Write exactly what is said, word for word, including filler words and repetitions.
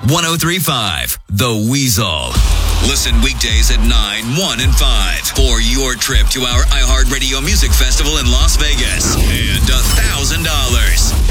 one oh three point five, The Weasel. Listen weekdays at nine, one, and five for your trip to our iHeartRadio Music Festival in Las Vegas. And one thousand dollars